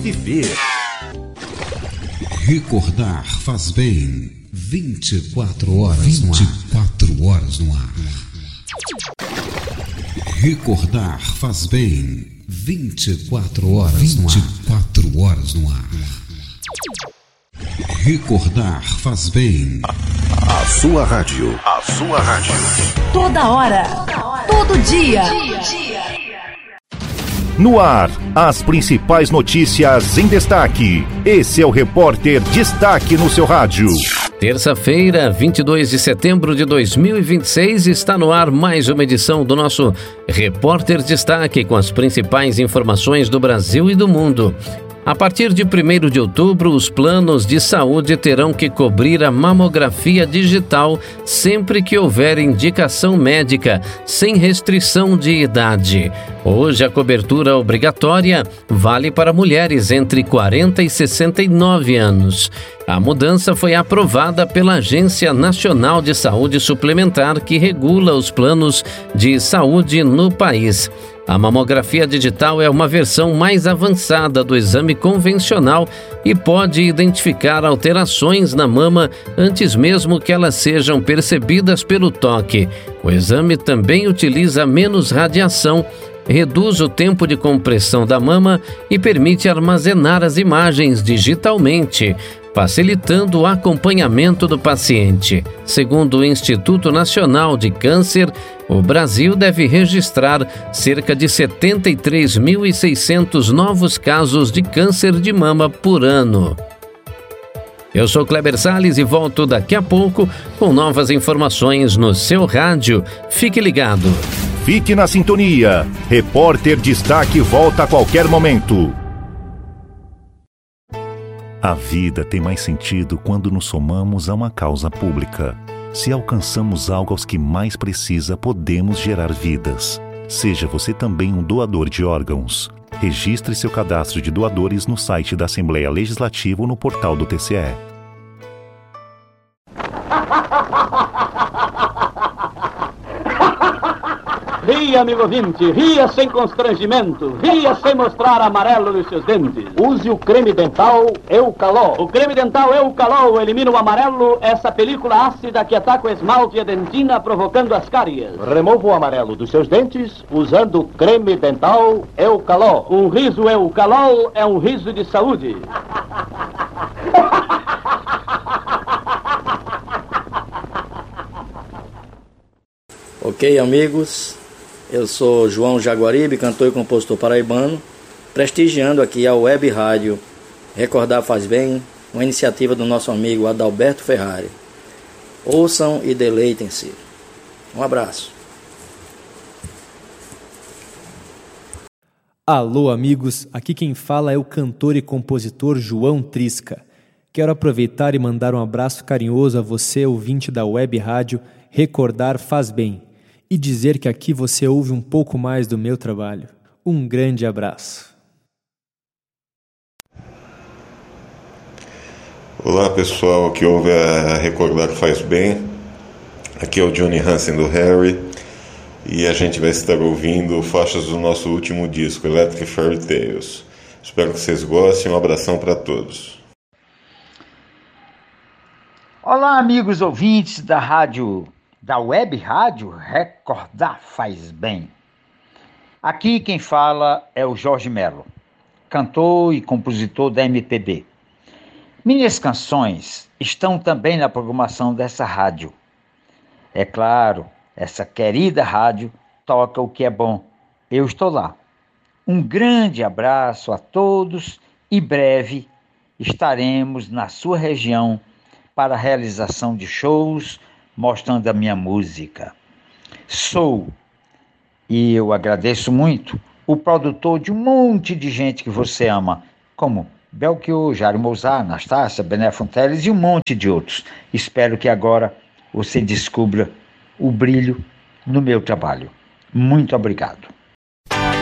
viver. Recordar faz bem. 24 horas no ar. 24 horas no ar. Recordar faz bem. 24 horas no ar. 24 horas no ar. Recordar faz bem. A sua rádio. A sua rádio. Toda hora. Todo dia. No ar, as principais notícias em destaque. Esse é o Repórter Destaque no seu rádio. Terça-feira, 22 de setembro de 2026, está no ar mais uma edição do nosso Repórter Destaque com as principais informações do Brasil e do mundo. A partir de 1º de outubro, os planos de saúde terão que cobrir a mamografia digital sempre que houver indicação médica, sem restrição de idade. Hoje, a cobertura obrigatória vale para mulheres entre 40 e 69 anos. A mudança foi aprovada pela Agência Nacional de Saúde Suplementar, que regula os planos de saúde no país. A mamografia digital é uma versão mais avançada do exame convencional e pode identificar alterações na mama antes mesmo que elas sejam percebidas pelo toque. O exame também utiliza menos radiação, reduz o tempo de compressão da mama e permite armazenar as imagens digitalmente, facilitando o acompanhamento do paciente. Segundo o Instituto Nacional de Câncer, o Brasil deve registrar cerca de 73.600 novos casos de câncer de mama por ano. Eu sou Kleber Salles e volto daqui a pouco com novas informações no seu rádio. Fique ligado. Fique na sintonia. Repórter Destaque volta a qualquer momento. A vida tem mais sentido quando nos somamos a uma causa pública. Se alcançamos algo aos que mais precisa, podemos gerar vidas. Seja você também um doador de órgãos. Registre seu cadastro de doadores no site da Assembleia Legislativa ou no portal do TCE. Ria, amigo ouvinte, ria sem constrangimento, ria sem mostrar amarelo nos seus dentes. Use o creme dental Eucalol. O creme dental Eucalol elimina o amarelo, essa película ácida que ataca o esmalte e a dentina, provocando as cáries. Remova o amarelo dos seus dentes usando o creme dental Eucalol. Um riso Eucalol é um riso de saúde. Ok, amigos, eu sou João Jaguaribe, cantor e compositor paraibano, prestigiando aqui a web rádio Recordar Faz Bem, uma iniciativa do nosso amigo Adalberto Ferrari. Ouçam e deleitem-se. Um abraço. Alô, amigos, aqui quem fala é o cantor e compositor João Trisca. Quero aproveitar e mandar um abraço carinhoso a você, ouvinte da web rádio Recordar Faz Bem, e dizer que aqui você ouve um pouco mais do meu trabalho. Um grande abraço. Olá pessoal, aqui ouve a Recordar Faz Bem. Aqui é o Johnny Hansen do Harry e a gente vai estar ouvindo faixas do nosso último disco, Electric Fairy Tales. Espero que vocês gostem, um abração para todos. Olá amigos ouvintes da web rádio Recordar Faz Bem. Aqui quem fala é o Jorge Melo, cantor e compositor da MPB. Minhas canções estão também na programação dessa rádio. É claro, essa querida rádio toca o que é bom. Eu estou lá. Um grande abraço a todos e breve estaremos na sua região para a realização de shows mostrando a minha música. Sou, e eu agradeço muito, o produtor de um monte de gente que você ama, como Belchior, Jário Mozart, Anastácia, Bené Fonteles e um monte de outros. Espero que agora você descubra o brilho no meu trabalho. Muito obrigado.